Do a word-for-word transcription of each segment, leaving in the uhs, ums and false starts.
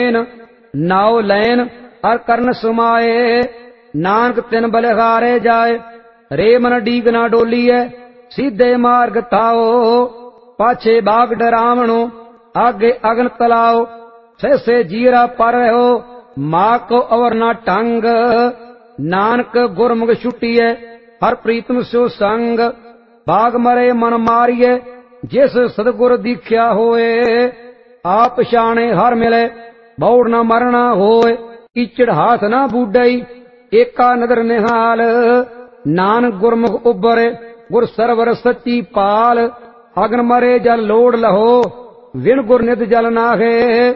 नाव लैन अर करण सुमाए। नानक तिन बलिहारे जाए रे मन डीग ना डोलीए। सीधे मार्ग ताओ पाछे बाग डरावणो आगे अगन तलाओ। सहसे जीरा पर हो माँ को अवर ना टंग। नानक गुरमुख छुटिए हर प्रीतम सो संग। बाग मरे मन मारिए जिस सदगुर दीख्या होए। आप शाणे हर मिले बौड़ न मरना होए। कीचड़ हाथ न बूडई एका नदर निहाल। नानक गुरमुख उबरे गुर सरवर सच्ची पाल। अगन मरे जल लोड़ लहो विण गुर नित जल नाहे।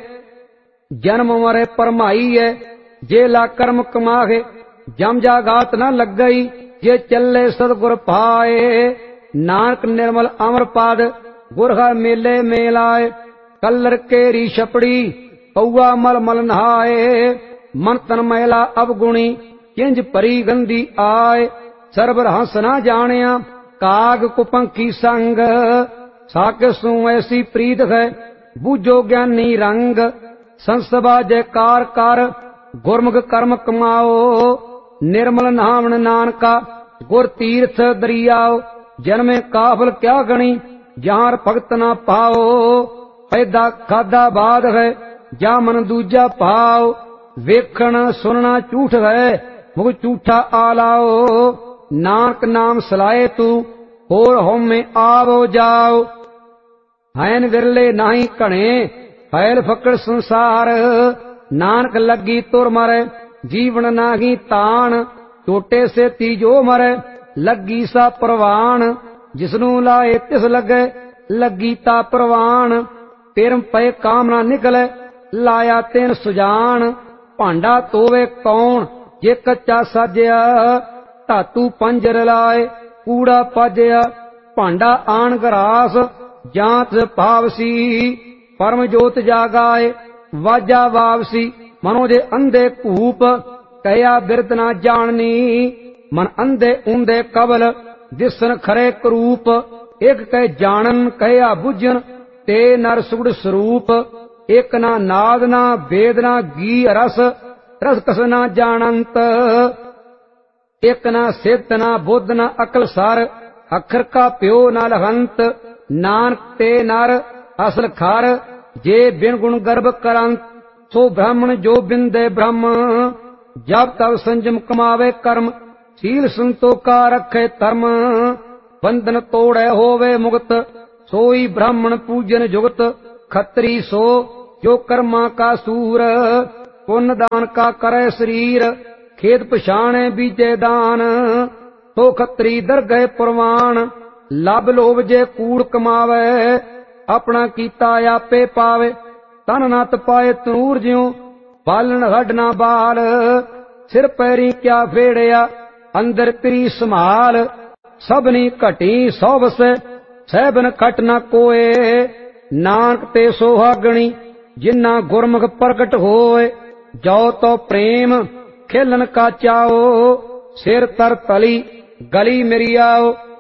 जन्म मरे परमाई है जे ला कर्म कमाहे। जम जागात न लग गई जे चले सदगुर पाए। नानक निर्मल अमर पाद गुरहा मेले में लाए। कलर केरी छपड़ी पौआ मल मल नहाए। मन तन मैला अवगुणी किंज परी गंदी आए। सरबर हंस ना जानिया काग कुपंखी संग। साके सू ऐसी प्रीत है बूझो ज्ञानी रंग। संसभा जयकार कर गुरमुख कर्म कमाओ। निर्मल नामन नानका गुर तीर्थ दरियाओ। जन्मे काफल क्या गणी जहां भगत ना पाओ। पैदा खादा बाद है जा मन दूजा पाओ। वेखण सुनना झूठ है मुख झूठा आलाओ। नानक नाम सलाए तू होर होमे आवो जाओ। हैन विरले नाही घणे फैल फकड़ संसार। नानक लगी तुर मरे जीवन नाही तान। टोटे से तीजो मरे लगी सा प्रवान। जिसनू लाए तिस लगे लगी ता प्रवान। पेरम पे काम ना निकले लाया तेन सुजान। भांडा तोवे कौन जे कच्चा साजया। धातु पंजर लाए कूड़ा पाजया। भांडा आन गरास जांच पावसी। परम जोत जागाए वाजा वावसी। मनो जे अंधे कूप कया बिरद ना जाननी। मन अंधे ऊंधे कबल दिसन खरे करूप। एक कह जानन कया बुझन ते नर सुगड़ स्वरूप। एक ना नाद ना वेद ना गी रस रस कस ना जानंत। एक ना सिद्ध ना बुद्ध ना अकल सर अखर का प्यो ना लहंत। नानक ते नर असल खर जे बिन गुण गर्भ करंत। सो ब्राह्मण जो बिंदे ब्रह्म जब तब संजम कमावे कर्म। सील संतोखा रखे धर्म बंधन तोड़े होवे मुक्त। सोई ब्राह्मण पूजन जुगत खत्री सो जो कर्मा का सूर। पुण्य दान का करे शरीर खेत पछाणे बीजे दान। तो खत्री दर गए प्रवान लब लोभ जे कूड़ कमावे। अपना कीता आपे पावे तन ना तपाए तनूर ज्यों। बालन हड ना बाल सिर पैरी क्या फेड़िया। अंदर पिरी संभाल सबनी घटी सौ से सहबन खट न कोए। नानक ते सोहागणी जिन्ना गुरमुख प्रगट होए। जो तो प्रेम खेलन का चाओ सिर तर तली गली मेरी आओ।